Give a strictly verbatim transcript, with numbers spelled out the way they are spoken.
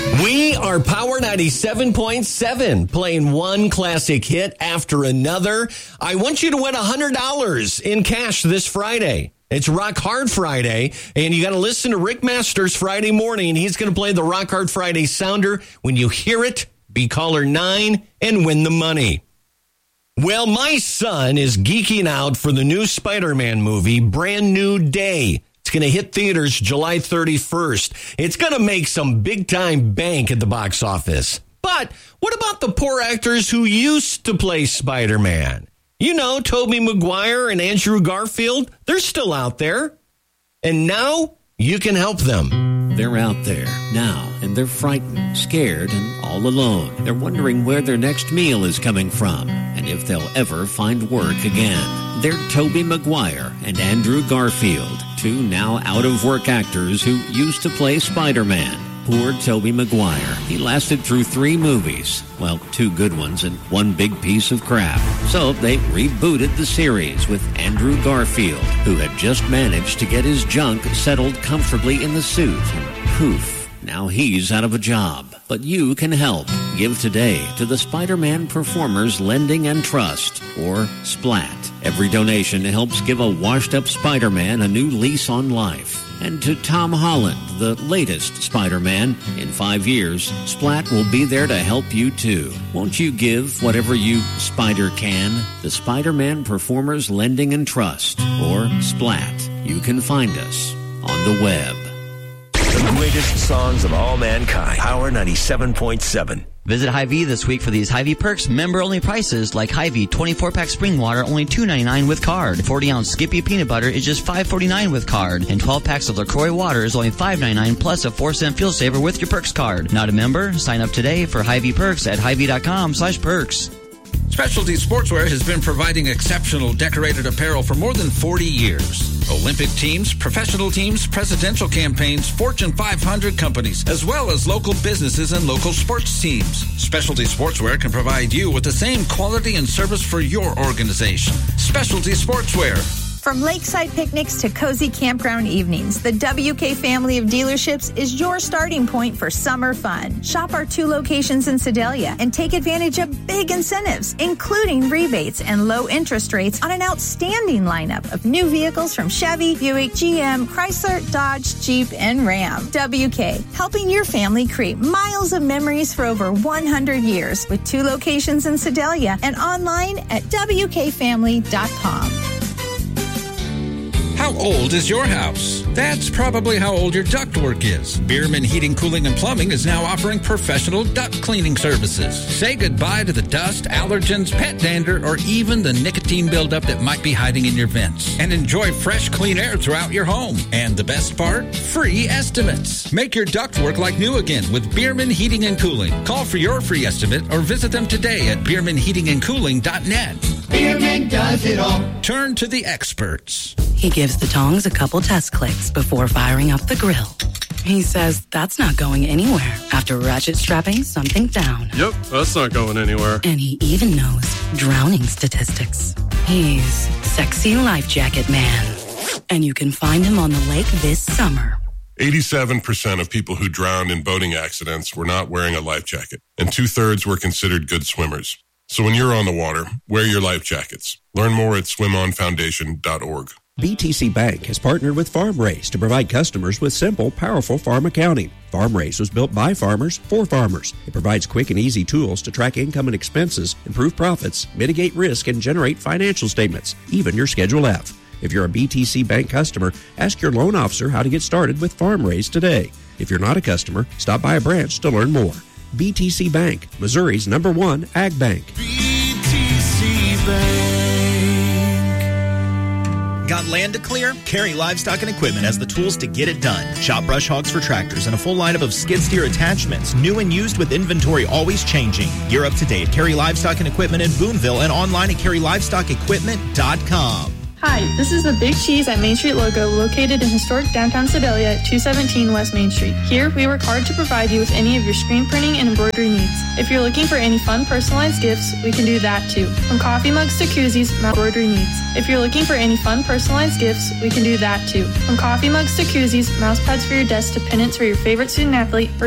We are Power ninety-seven point seven, playing one classic hit after another. I want you to win one hundred dollars in cash this Friday. It's Rock Hard Friday, and you got to listen to Rick Masters Friday morning. He's going to play the Rock Hard Friday sounder. When you hear it, be caller nine and win the money. Well, my son is geeking out for the new Spider-Man movie, Brand New Day. It's going to hit theaters July thirty-first. It's going to make some big-time bank at the box office. But what about the poor actors who used to play Spider-Man? You know, Tobey Maguire and Andrew Garfield, they're still out there. And now you can help them. They're out there now, and they're frightened, scared, and all alone. They're wondering where their next meal is coming from and if they'll ever find work again. They're Tobey Maguire and Andrew Garfield, two now out-of-work actors who used to play Spider-Man. Poor Tobey Maguire. He lasted through three movies. Well, two good ones and one big piece of crap. So they rebooted the series with Andrew Garfield, who had just managed to get his junk settled comfortably in the suit. And poof, now he's out of a job. But you can help. Give today to the Spider-Man Performers Lending and Trust, or SPLAT. Every donation helps give a washed-up Spider-Man a new lease on life. And to Tom Holland, the latest Spider-Man. In five years, SPLAT will be there to help you too. Won't you give whatever you Spider can? The Spider-Man Performers Lending and Trust, or SPLAT. You can find us on the web. The greatest songs of all mankind. Power ninety-seven point seven. Visit Hy-Vee this week for these Hy-Vee perks member-only prices, like Hy-Vee twenty-four pack spring water, only two ninety-nine with card. forty ounce Skippy peanut butter is just five forty-nine with card. And twelve packs of LaCroix water is only five ninety-nine plus a four cent fuel saver with your perks card. Not a member? Sign up today for Hy-Vee perks at Hy-Vee.com slash perks. Specialty Sportswear has been providing exceptional decorated apparel for more than forty years. Olympic teams, professional teams, presidential campaigns, Fortune five hundred companies, as well as local businesses and local sports teams. Specialty Sportswear can provide you with the same quality and service for your organization. Specialty Sportswear. From lakeside picnics to cozy campground evenings, the W K family of dealerships is your starting point for summer fun. Shop our two locations in Sedalia and take advantage of big incentives, including rebates and low interest rates on an outstanding lineup of new vehicles from Chevy, Buick, G M, Chrysler, Dodge, Jeep, and Ram. W K, helping your family create miles of memories for over one hundred years with two locations in Sedalia and online at W K family dot com. How old is your house? That's probably how old your ductwork is. Bierman Heating, Cooling, and Plumbing is now offering professional duct cleaning services. Say goodbye to the dust, allergens, pet dander, or even the nicotine buildup that might be hiding in your vents. And enjoy fresh, clean air throughout your home. And the best part? Free estimates. Make your ductwork like new again with Bierman Heating and Cooling. Call for your free estimate or visit them today at bierman heating and cooling dot net. Bierman does it all. Turn to the experts. He gives the tongs a couple test clicks before firing up the grill. He says that's not going anywhere after ratchet strapping something down. Yep, that's not going anywhere. And he even knows drowning statistics. He's Sexy Life Jacket Man. And you can find him on the lake this summer. eighty-seven percent of people who drowned in boating accidents were not wearing a life jacket, and two-thirds were considered good swimmers. So when you're on the water, wear your life jackets. Learn more at swim on foundation dot org. B T C Bank has partnered with FarmRace to provide customers with simple, powerful farm accounting. FarmRace was built by farmers for farmers. It provides quick and easy tools to track income and expenses, improve profits, mitigate risk, and generate financial statements, even your Schedule F. If you're a B T C Bank customer, ask your loan officer how to get started with FarmRace today. If you're not a customer, stop by a branch to learn more. B T C Bank, Missouri's number one ag bank. B T C Bank. Got land to clear? Carey Livestock and Equipment has the tools to get it done. Shop brush hogs for tractors and a full lineup of skid steer attachments, new and used with inventory always changing. You're up to date. Carey Livestock and Equipment in Boonville and online at carey livestock equipment dot com. Hi, this is the Big Cheese at Main Street logo located in historic downtown Sedalia at two seventeen West Main Street. Here, we work hard to provide you with any of your screen printing and embroidery needs. If you're looking for any fun personalized gifts, we can do that too. From coffee mugs to koozies, embroidery needs. If you're looking for any fun personalized gifts, we can do that too. From coffee mugs to koozies, mouse pads for your desk to pennants for your favorite student athlete, or